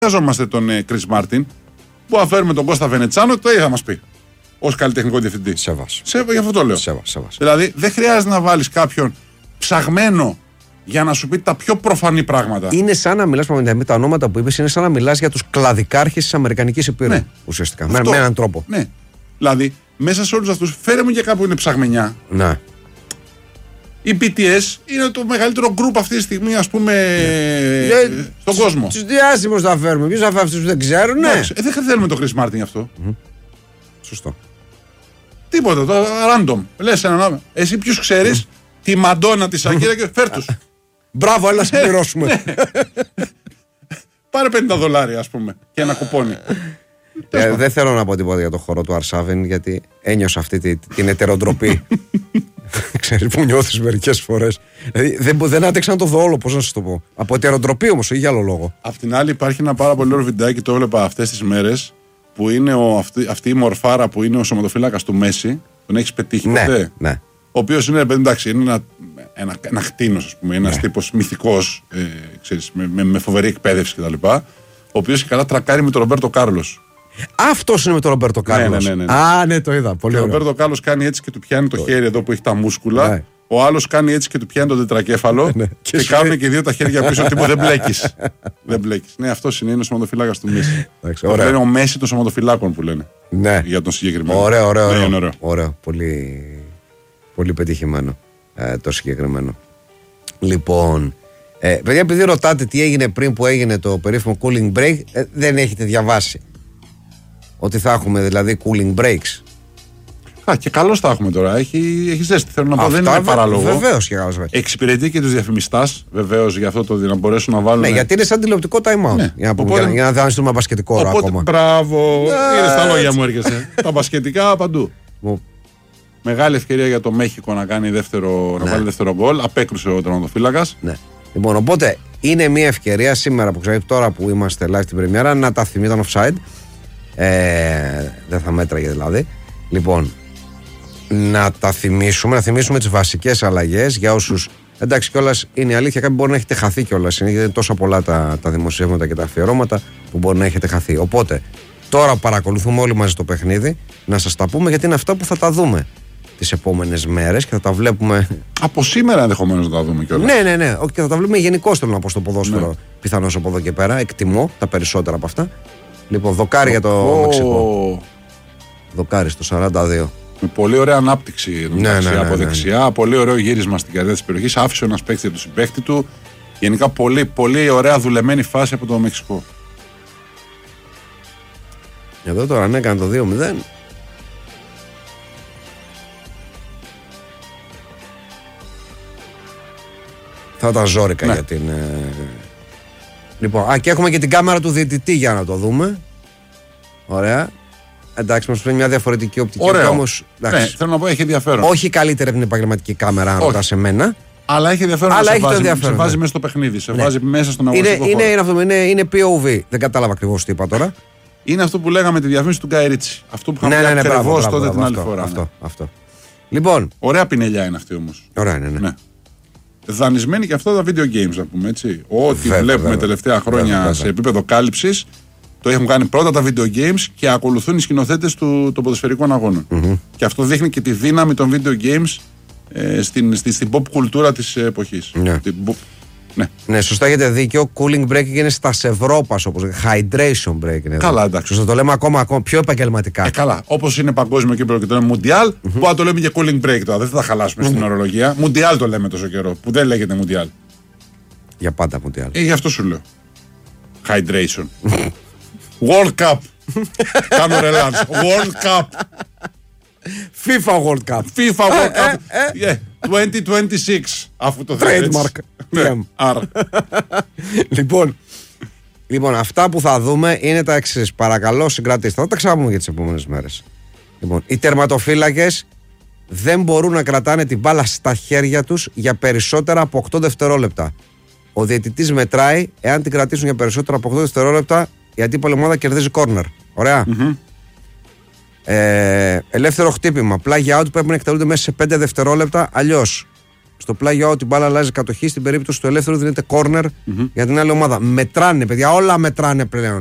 Χρειαζόμαστε τον Chris Martin που αφαίρουμε τον Κώστα Βενετσάνο, το ίδιο θα μας πει. Ως καλλιτεχνικό διευθυντή. Σεβάς. Γι' αυτό το λέω. Σεβάς. Δηλαδή δεν χρειάζεται να βάλεις κάποιον ψαγμένο για να σου πει τα πιο προφανή πράγματα. Είναι σαν να μιλάς με τα ονόματα που είπες, είναι σαν να μιλάς για τους κλαδικάρχες της Αμερικανικής Υπήρου. Ναι. Ουσιαστικά. Με έναν τρόπο. Ναι. Δηλαδή μέσα σε όλους αυτούς, φέρε μου και κάπου είναι ψαγμενιά. Ναι. Οι BTS είναι το μεγαλύτερο γκρουπ αυτή τη στιγμή, ας πούμε, στον κόσμο. Τους διάσημους θα φέρουμε. Ποιος θα φέρει αυτούς που δεν ξέρουν, ναι. Δεν θέλουμε το Chris Martin αυτό. Σωστό. Τίποτα, το random. Λες ένα όνομα. Εσύ ποιους ξέρεις, τη Μαντόνα, τη Σακύρα και φέρ' τους. Μπράβο, έλα να συμπληρώσουμε. Πάρε $50, ας πούμε, και ένα κουπόνι. Δεν θέλω να πω τίποτα για το χώρο του Αρσάβεν, γιατί ένιωσα αυτή την ετεροτροπή. Ξέρεις που νιώθεις μερικές φορές. Δηλαδή, δεν άντεξα να το δω όλο, πώς να σας το πω. Από ετεροτροπή όμως, ή για άλλο λόγο. Απ' την άλλη, υπάρχει ένα πάρα πολύ ωραίο βιντεάκι, το έβλεπα αυτές τις μέρες, που είναι αυτή η μορφάρα που είναι ο σωματοφύλακας του Μέση. Τον έχεις πετύχει ποτέ? Ναι. Ο οποίος είναι, εντάξει, είναι ένα κτήνος, ας πούμε, ένας τύπος μυθικός, ξέρεις, με φοβερή εκπαίδευση κτλ. Ο οποίος καλά τρακάρει με τον Ρομπέρτο Κάρλος. Αυτός είναι με τον Ρομπέρτο Κάρλος. Ναι. Α, ναι, το είδα. Πολύ ο Ρομπέρτο Κάρλος κάνει έτσι και του πιάνει το χέρι εδώ που έχει τα μούσκουλα. Ναι. Ο άλλος κάνει έτσι και του πιάνει τον τετρακέφαλο. Ναι. Και κάνουν και δύο τα χέρια πίσω. Τύπο δεν μπλέκεις. Δεν μπλέκεις. Ναι, αυτός είναι ο σωματοφυλάκας του Μέση. Αυτό είναι ο Μέση των σωματοφυλάκων που λένε. Ναι. Για τον συγκεκριμένο. Ωραίο. Πολύ πετυχημένο το συγκεκριμένο. Λοιπόν, παιδιά, επειδή ρωτάτε τι έγινε πριν που έγινε το περίφημο cooling break, δεν έχετε διαβάσει ότι θα έχουμε δηλαδή cooling breaks. Και καλώς θα έχουμε τώρα. Έχει ζέστη. Θέλω να πω, δεν είναι παράλογο. Βεβαίως και καλώς. Εξυπηρετεί και τους διαφημιστάς, βεβαίως, για αυτό το να μπορέσουν να βάλουν. Ναι, γιατί είναι σαν τηλεοπτικό time out. Ναι. Για να δανειστούμε μπασκετικό ώρα ακόμα. Μπράβο. Είναι στα λόγια μου έρχεσαι. Τα μπασκετικά παντού. Μεγάλη ευκαιρία για το Μέχικο να κάνει βάλει δεύτερο γκολ. Απέκρουσε ο τερματοφύλακας. Ναι. Λοιπόν, οπότε είναι μια ευκαιρία σήμερα που ξέρετε, τώρα που είμαστε live στην πρεμιέρα, να τα θυμεί, ήταν offside. Δεν θα μέτραγε δηλαδή. Λοιπόν, να θυμίσουμε τις βασικές αλλαγές για όσους. Εντάξει, κιόλας είναι αλήθεια, κάποιοι μπορεί να έχετε χαθεί κιόλας. Είναι τόσο πολλά τα δημοσιεύματα και τα αφιερώματα που μπορεί να έχετε χαθεί. Οπότε, τώρα παρακολουθούμε όλοι μαζί το παιχνίδι, να σας τα πούμε γιατί είναι αυτά που θα τα δούμε τις επόμενες μέρες και θα τα βλέπουμε. Από σήμερα ενδεχομένως να τα δούμε κιόλας. Ναι. Και θα τα βλέπουμε γενικώς, θέλω να πω, στο ποδόσφαιρο. Ναι. Πιθανώς από εδώ και πέρα. Εκτιμώ τα περισσότερα από αυτά. Λοιπόν, δοκάρι για το Μεξικό. Δοκάρι στο 42. Με πολύ ωραία ανάπτυξη από δεξιά. Πολύ ωραίο γύρισμα στην καρδιά της περιοχής. Άφησε ένας παίκτης από τον συμπαίχτη του. Γενικά πολύ, πολύ ωραία δουλεμένη φάση από το Μεξικό. Εδώ τώρα αν έκανε το 2-0. Θα ήταν ζόρικα για την. Λοιπόν, και έχουμε και την κάμερα του διαιτητή για να το δούμε. Ωραία. Εντάξει, μας φέρνει μια διαφορετική οπτική. Όμως, ναι, θέλω να πω, έχει ενδιαφέρον. Όχι καλύτερη από την επαγγελματική κάμερα, αν ρωτάς εμένα. Αλλά έχει ενδιαφέρον. Σε βάζει μέσα στο παιχνίδι, σε βάζει μέσα στον αγωνιστικό χώρο. Είναι POV. Δεν κατάλαβα ακριβώς τι είπα τώρα. Είναι αυτό που λέγαμε τη διαφήμιση του Γκάι Ρίτσι. Αυτό που είχαμε πει ακριβώς τότε την άλλη φορά. Αυτό. Λοιπόν. Ωραία πινελιά είναι αυτή όμως. Ωραία είναι, ναι. Δανεισμένοι και αυτά τα video games, να πούμε έτσι. Ό,τι βλέπουμε τελευταία χρόνια σε επίπεδο κάλυψης, το έχουν κάνει πρώτα τα video games και ακολουθούν οι σκηνοθέτες των ποδοσφαιρικών αγώνων. Και αυτό δείχνει και τη δύναμη των video games στην pop κουλτούρα της εποχής. Ναι, σωστά, έχετε δίκιο. Cooling break είναι στα Ευρώπας, όπως hydration break είναι. Καλά, εντάξει. Σωστά, το λέμε ακόμα πιο επαγγελματικά. Καλά. Όπως είναι παγκόσμιο κύπελλο και το λέμε Mundial, που να το λέμε και cooling break τώρα. Δεν θα τα χαλάσουμε στην ορολογία. Mundial το λέμε τόσο καιρό, που δεν λέγεται Mundial. Για πάντα Mundial. Γι' αυτό σου λέω. Hydration. World Cup. Κάνω ρελάνς. World Cup. FIFA World Cup. FIFA World Cup. 2026. Αφού το θέλει. Trademark. Λοιπόν, αυτά που θα δούμε είναι τα εξής. Παρακαλώ, συγκρατήστε. Θα τα ξαναπούμε για τις επόμενες μέρες. Λοιπόν, οι τερματοφύλακες δεν μπορούν να κρατάνε την μπάλα στα χέρια τους για περισσότερα από 8 δευτερόλεπτα. Ο διαιτητής μετράει, εάν την κρατήσουν για περισσότερα από 8 δευτερόλεπτα, η αντίπαλη ομάδα κερδίζει κόρνερ. Ωραία. Ελεύθερο χτύπημα. Πλάγια out πρέπει να εκτελούνται μέσα σε 5 δευτερόλεπτα. Αλλιώς στο πλάγιο ότι η μπάλα αλλάζει κατοχή. Στην περίπτωση του ελεύθερου δίνεται corner για την άλλη ομάδα. Μετράνε, παιδιά, όλα μετράνε πλέον.